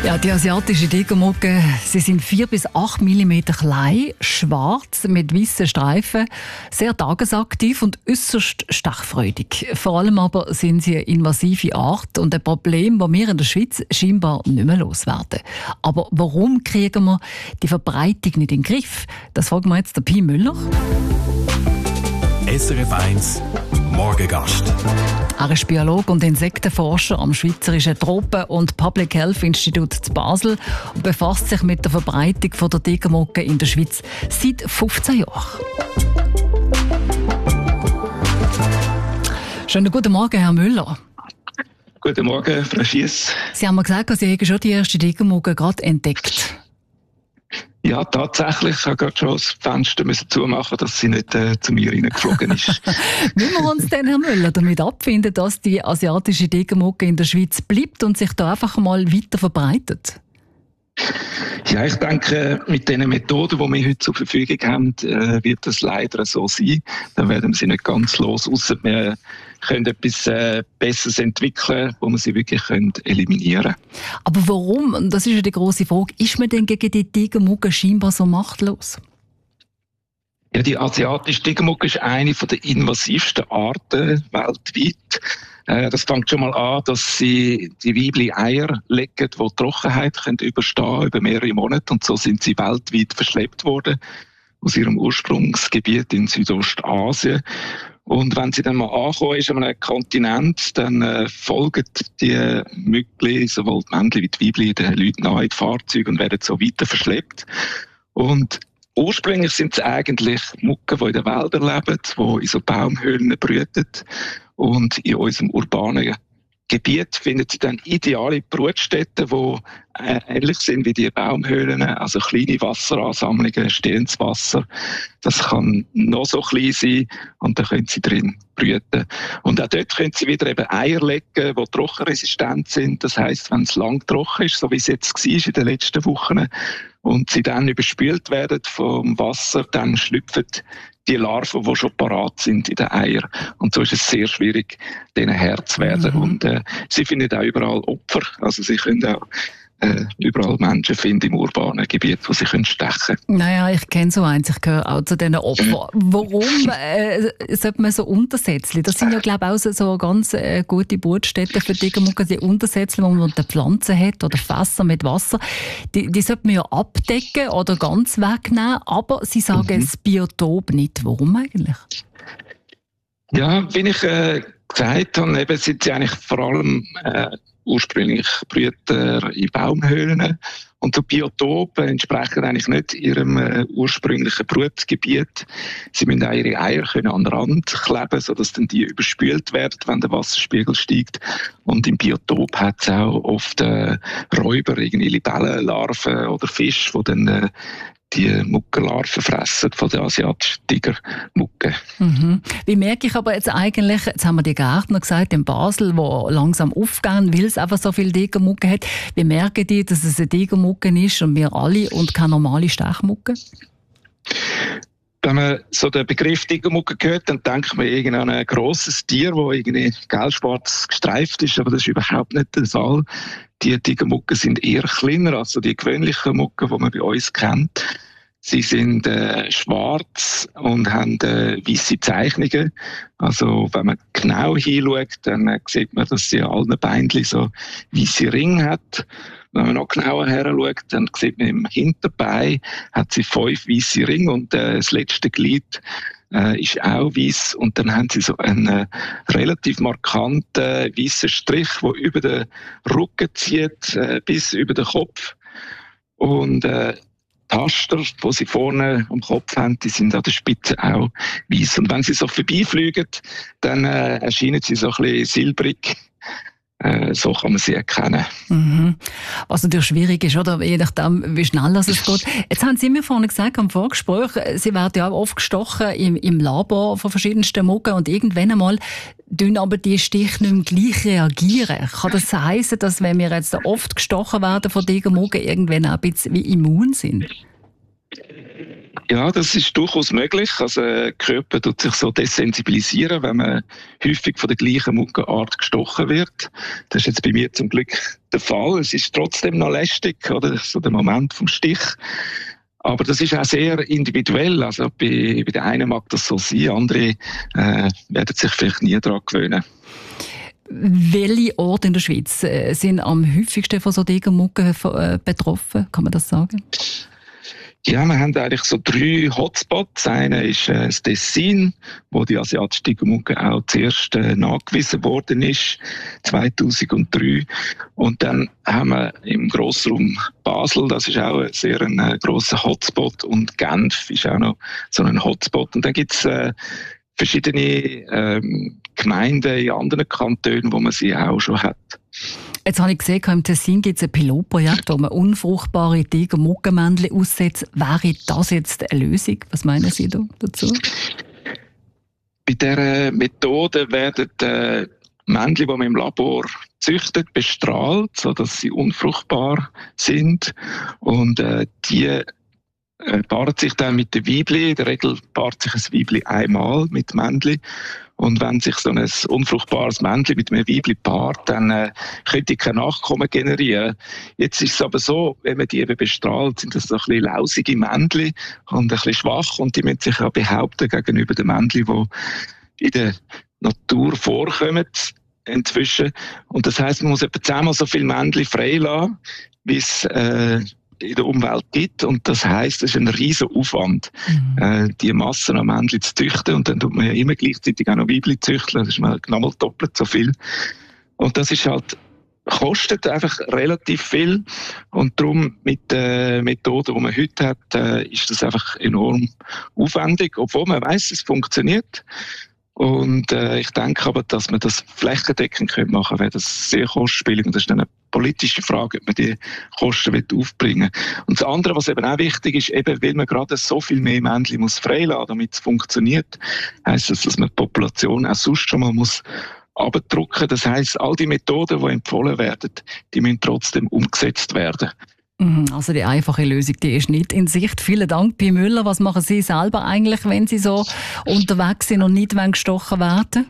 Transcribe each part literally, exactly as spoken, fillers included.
Ja, die asiatischen Tigermuggen, sie sind vier bis acht Millimeter klein, schwarz mit weißen Streifen, sehr tagesaktiv und äußerst stechfreudig. Vor allem aber sind sie eine invasive Art und ein Problem, das wir in der Schweiz scheinbar nicht mehr loswerden. Aber warum kriegen wir die Verbreitung nicht in den Griff? Das fragen wir jetzt den Pi Müller. S R F eins Morgengast. Er ist Biologe und Insektenforscher am Schweizerischen Tropen- und Public Health Institut zu Basel und befasst sich mit der Verbreitung der Tigermugge in der Schweiz seit fünfzehn Jahren. Schönen guten Morgen, Herr Müller. Guten Morgen, Frau Schiess. Sie haben mir gesagt, Sie haben schon die erste Tigermugge gerade entdeckt. Ja, tatsächlich. Ich habe gerade schon das Fenster zumachen, dass sie nicht äh, zu mir reingeflogen ist. Müssen wir uns denn, Herr Müller, damit abfinden, dass die asiatische Tigermugge in der Schweiz bleibt und sich da einfach mal weiter verbreitet? Ja, ich denke, mit den Methoden, die wir heute zur Verfügung haben, äh, wird das leider so sein. Dann werden wir sie nicht ganz los, ausser wir können etwas äh, Besseres entwickeln, wo wir sie wirklich können eliminieren können. Aber warum, und das ist ja die grosse Frage, ist man denn gegen die Tigermugge scheinbar so machtlos? Ja, die asiatische Tigermugge ist eine der invasivsten Arten weltweit. Äh, das fängt schon mal an, dass sie die weiblichen Eier legen, die die Trockenheit können überstehen über mehrere Monate. Und so sind sie weltweit verschleppt worden aus ihrem Ursprungsgebiet in Südostasien. Und wenn sie dann mal angekommen ist an einem Kontinent, dann äh, folgen die Müggli, sowohl die Männchen wie die Weibchen, den Leuten nahe in die Fahrzeuge und werden so weiter verschleppt. Und ursprünglich sind es eigentlich Muggen, die in den Wäldern leben, die in so Baumhöhlen brüten. Und in unserem urbanen Gebiet finden sie dann ideale Brutstätten, die äh, ähnlich sind wie die Baumhöhlen, also kleine Wasseransammlungen, stehendes Wasser. Das kann noch so klein sein und dann können sie drin brüten. Und auch dort können sie wieder eben Eier legen, die trockenresistent sind. Das heisst, wenn es lang trocken ist, so wie es jetzt war in den letzten Wochen, und sie dann überspült werden vom Wasser, dann schlüpfen die Larven, die schon parat sind in den Eiern. Und so ist es sehr schwierig, denen Herr zu werden. Mhm. Und äh, sie finden auch überall Opfer. Also sie können auch äh, überall Menschen finden im urbanen Gebiet, wo sie können stechen können. Naja, ich kenne so eins, ich gehöre auch zu diesen Opfern. Warum äh, sollte man so Untersätzchen? Das sind ja, glaube ich, auch so, so ganz äh, gute Brutstätten für Tigermuggen, die Untersätzchen, wo man unter Pflanzen hat oder Fässer mit Wasser. Die, die sollte man ja abdecken oder ganz wegnehmen, aber Sie sagen mhm. das Biotop nicht. Warum eigentlich? Ja, wie ich äh, gesagt habe, eben sind sie eigentlich vor allem äh, ursprünglich Brüter in Baumhöhlen. Und die Biotope entsprechen eigentlich nicht ihrem äh, ursprünglichen Brutgebiet. Sie müssen auch ihre Eier können an den Rand kleben, sodass dann die überspült werden, wenn der Wasserspiegel steigt. Und im Biotop hat es auch oft äh, Räuber, irgendwie Libellen, Larven oder Fische, die dann äh, die Muggenlarven fressen von der asiatischen Tigermugge. Mhm. Wie merke ich aber jetzt eigentlich, jetzt haben wir die Gärtner gesagt in Basel, die langsam aufgehen, weil es einfach so viele Tigermuggen hat. Wie merken die, dass es eine Tigermugge ist und wir alle und keine normale Stechmugge? Wenn man so den Begriff Tigermugge hört, dann denkt man irgendwie an ein grosses Tier, das irgendwie gelb-schwarz gestreift ist, aber das ist überhaupt nicht der Fall. Die Tigermuggen sind eher kleiner als so die gewöhnlichen Muggen, die man bei uns kennt. Sie sind äh, schwarz und haben äh, weisse Zeichnungen. Also wenn man genau hinschaut, dann äh, sieht man, dass sie an allen Beinchen so weisse Ringe hat. Wenn man noch genauer her schaut, dann sieht man im Hinterbein hat sie fünf weisse Ringe und äh, das letzte Glied äh, ist auch weiss. Und dann haben sie so einen äh, relativ markanten weißen Strich, der über den Rücken zieht, äh, bis über den Kopf. Und äh, die Taster, die sie vorne am Kopf haben, die sind an der Spitze auch weiss. Und wenn sie so vorbeifliegen, dann äh, erscheinen sie so ein bisschen silbrig. Äh, so kann man sie erkennen. Mhm. Was natürlich schwierig ist, oder? Je nachdem, wie schnell es geht. Jetzt haben Sie mir vorhin gesagt, am Vorgespräch, Sie werden ja auch oft gestochen im, im Labor von verschiedensten Muggen und irgendwann einmal tun aber die Stiche nicht mehr gleich reagieren. Kann das heissen, dass wenn wir jetzt oft gestochen werden von Tigermuggen, irgendwann auch ein bisschen wie immun sind? Ja, das ist durchaus möglich. Also, der Körper tut sich so desensibilisieren, wenn man häufig von der gleichen Muggenart gestochen wird. Das ist jetzt bei mir zum Glück der Fall. Es ist trotzdem noch lästig, oder? So der Moment vom Stich. Aber das ist auch sehr individuell. Also, bei, bei den einen mag das so sein, andere äh, werden sich vielleicht nie daran gewöhnen. Welche Orte in der Schweiz sind am häufigsten von so Tigermuggen betroffen? Kann man das sagen? Ja, wir haben eigentlich so drei Hotspots. Einer ist äh, das Tessin, wo die asiatische Tigermugge auch zuerst äh, nachgewiesen worden ist, zweitausenddrei. Und dann haben wir im Grossraum Basel, das ist auch ein sehr ein, äh, grosser Hotspot. Und Genf ist auch noch so ein Hotspot. Und dann gibt es äh, verschiedene ähm, Gemeinden in anderen Kantonen, wo man sie auch schon hat. Jetzt habe ich gesehen, im Tessin gibt es ein Pilotprojekt, wo man unfruchtbare Tigermuggenmännchen aussetzt. Wäre das jetzt eine Lösung? Was meinen Sie dazu? Bei dieser Methode werden die Männchen, die man im Labor züchtet, bestrahlt, sodass sie unfruchtbar sind. Und äh, die äh, paaren sich dann mit den Weibli. In der Regel paart sich ein Weibli einmal mit Männchen. Und wenn sich so ein unfruchtbares Männchen mit einem Weibli paart, dann äh, könnte ich kein Nachkommen generieren. Jetzt ist es aber so, wenn man die eben bestrahlt, sind das so ein bisschen lausige Männchen und ein bisschen schwach und die müssen sich auch behaupten gegenüber den Männchen, die in der Natur vorkommen inzwischen. Und das heisst, man muss etwa zehnmal so viele Männchen freilassen, wie es äh, in der Umwelt gibt. Und das heisst, es ist ein riesen Aufwand, mhm. äh, die Massen an Männchen zu züchten. Und dann tut man ja immer gleichzeitig auch noch Weibchen züchten. Das ist mal nochmal doppelt so viel. Und das ist halt, kostet einfach relativ viel. Und darum mit der Methode, die man heute hat, äh, ist das einfach enorm aufwendig. Obwohl man weiss, es funktioniert. Und äh, ich denke aber, dass man das flächendeckend machen könnte, wäre das sehr kostspielig. Und das ist dann eine politische Frage, ob man die Kosten aufbringen will. Und das andere, was eben auch wichtig ist, eben, weil man gerade so viel mehr Männchen muss freilassen, damit es funktioniert, heisst das, dass man die Population auch sonst schon mal muss abdrücken. Das heisst, all die Methoden, die empfohlen werden, die müssen trotzdem umgesetzt werden. Also die einfache Lösung, die ist nicht in Sicht. Vielen Dank, Pi Müller. Was machen Sie selber eigentlich, wenn Sie so unterwegs sind und nicht gestochen werden?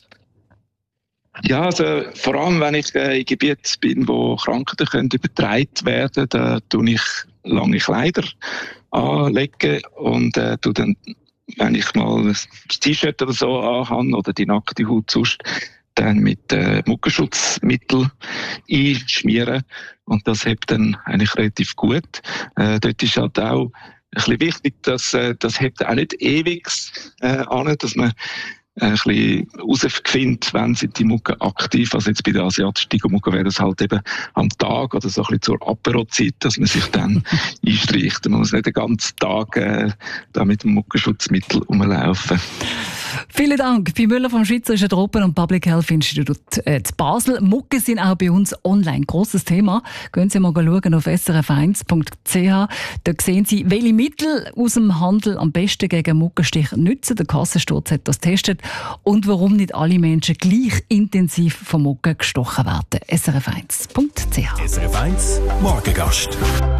Ja, also vor allem, wenn ich äh, in Gebieten bin, wo Krankheiten können übertragen werden, da tue ich lange Kleider anlegen und äh, tue dann, wenn ich mal ein T-Shirt oder so anhabe oder die nackte Haut sonst, dann mit äh, Muggenschutzmittel einschmieren. Und das hebt dann eigentlich relativ gut. Äh, dort ist halt auch ein bisschen wichtig, dass äh, das hebt auch nicht ewig äh, an, dass man äh, ein bisschen herausfindet, wann sind die Muggen aktiv. Also jetzt bei der asiatischen Tigermugge wäre das halt eben am Tag oder so ein bisschen zur Aperozeit, dass man sich dann einstreicht. Man muss nicht den ganzen Tag äh, da mit dem Muggenschutzmittel rumlaufen. Vielen Dank. Pi Müller vom Schweizerischen Tropen- und Public Health Institut in Basel. Muggen sind auch bei uns online. Grosses Thema. Gehen Sie mal schauen auf s r f eins punkt c h. Da sehen Sie, welche Mittel aus dem Handel am besten gegen Muggenstich nützen. Der Kassensturz hat das getestet. Und warum nicht alle Menschen gleich intensiv von Muggen gestochen werden. s r f eins punkt c h. S R F eins Morgengast.